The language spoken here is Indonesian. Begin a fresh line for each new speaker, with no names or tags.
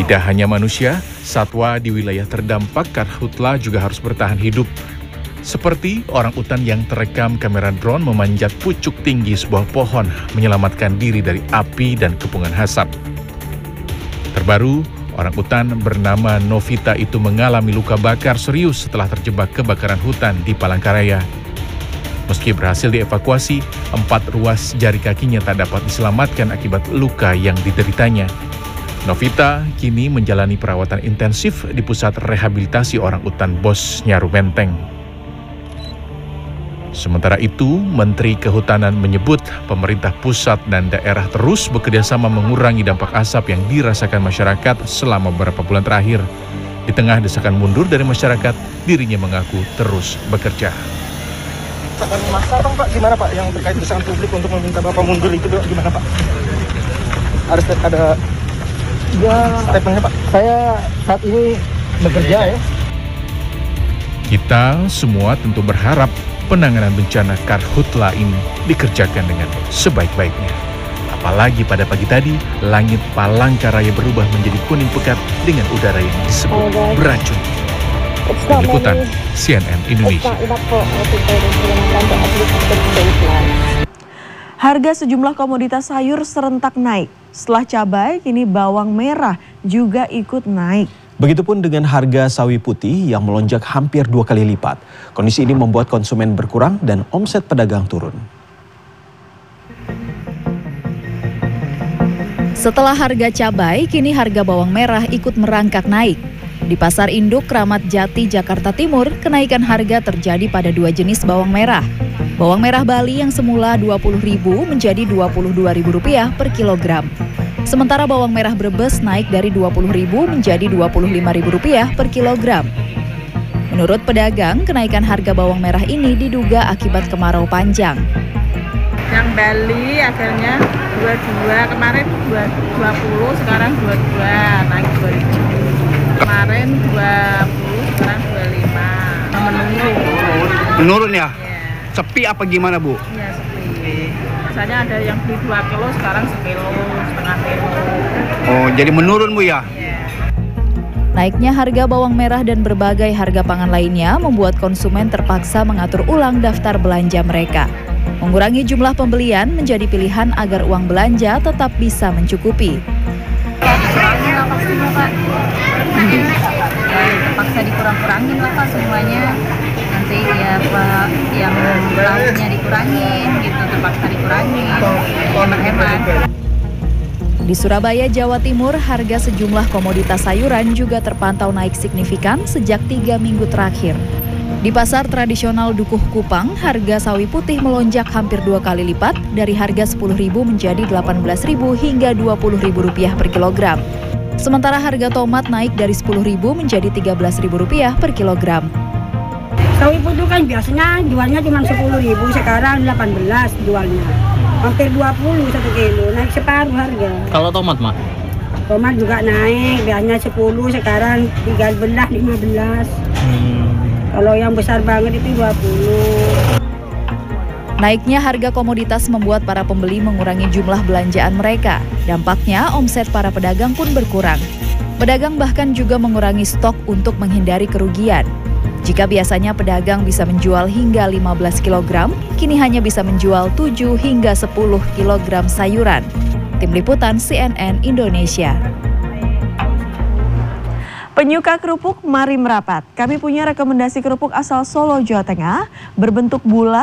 Tidak hanya manusia, satwa di wilayah terdampak karhutla juga harus bertahan hidup. Seperti orang utan yang terekam kamera drone memanjat pucuk tinggi sebuah pohon menyelamatkan diri dari api dan kepungan asap. Terbaru, orang utan bernama Novita itu mengalami luka bakar serius setelah terjebak kebakaran hutan di Palangkaraya. Meski berhasil dievakuasi, 4 ruas jari kakinya tak dapat diselamatkan akibat luka yang dideritanya. Novita kini menjalani perawatan intensif di pusat rehabilitasi orang utan Bos Nyaru Menteng. Sementara itu, Menteri Kehutanan menyebut pemerintah pusat dan daerah terus bekerjasama mengurangi dampak asap yang dirasakan masyarakat selama beberapa bulan terakhir. Di tengah desakan mundur dari masyarakat, dirinya mengaku terus bekerja.
Desakan massa Pak, gimana Pak yang terkait desakan publik untuk meminta Bapak mundur itu gimana Pak? Harus ada statementnya Pak. Saya saat ini bekerja ya.
Kita semua tentu berharap penanganan bencana karhutla ini dikerjakan dengan sebaik-baiknya. Apalagi pada pagi tadi, langit Palangkaraya berubah menjadi kuning pekat dengan udara yang disebut beracun. Tim Liputan CNN Indonesia.
Harga sejumlah komoditas sayur serentak naik. Setelah cabai, kini bawang merah juga ikut naik.
Begitupun dengan harga sawi putih yang melonjak hampir 2 kali lipat. Kondisi ini membuat konsumen berkurang dan omset pedagang turun.
Setelah harga cabai, kini harga bawang merah ikut merangkak naik. Di Pasar Induk Kramat Jati, Jakarta Timur, kenaikan harga terjadi pada 2 jenis bawang merah. Bawang merah Bali yang semula Rp20.000 menjadi Rp22.000 per kilogram. Sementara bawang merah Brebes naik dari Rp20.000 menjadi Rp25.000 per kilogram. Menurut pedagang, kenaikan harga bawang merah ini diduga akibat kemarau panjang.
Yang Bali akhirnya 22, kemarin 20, sekarang 22, naik 2.000. Kemarin 20, sekarang 25. Menurun.
Menurun ya? Sepi apa gimana Bu?
Iya, sepi. Biasanya ada yang beli 2 kilo, sekarang 1 kilo, setengah kilo.
Oh, jadi menurun Bu ya?
Iya.
Naiknya harga bawang merah dan berbagai harga pangan lainnya membuat konsumen terpaksa mengatur ulang daftar belanja mereka. Mengurangi jumlah pembelian menjadi pilihan agar uang belanja tetap bisa mencukupi.
Kurangin lah pastinya Pak. Terpaksa dikurang-kurangin lah Pak semuanya. Nanti ya Pak yang lauknya dikurangin gitu, terpaksa dikurangin. Hemat-hemat.
Di Surabaya, Jawa Timur, harga sejumlah komoditas sayuran juga terpantau naik signifikan sejak 3 minggu terakhir. Di pasar tradisional Dukuh Kupang, harga sawi putih melonjak hampir 2 kali lipat dari harga Rp10.000 menjadi Rp18.000 hingga Rp20.000 per kilogram. Sementara harga tomat naik dari Rp10.000 menjadi Rp13.000 per kilogram.
Sawi putih kan biasanya jualnya cuma Rp10.000, sekarang Rp18 jualnya. Hampir 20 1 kilo, naik separuh harga.
Kalau tomat, Mak?
Tomat juga naik, biasanya 10, sekarang 13, 15. Kalau yang besar banget itu 20.
Naiknya harga komoditas membuat para pembeli mengurangi jumlah belanjaan mereka. Dampaknya omset para pedagang pun berkurang. Pedagang bahkan juga mengurangi stok untuk menghindari kerugian. Jika biasanya pedagang bisa menjual hingga 15 kg, kini hanya bisa menjual 7 hingga 10 kg sayuran. Tim Liputan CNN Indonesia.
Penyuka kerupuk, mari merapat. Kami punya rekomendasi kerupuk asal Solo, Jawa Tengah, berbentuk bulat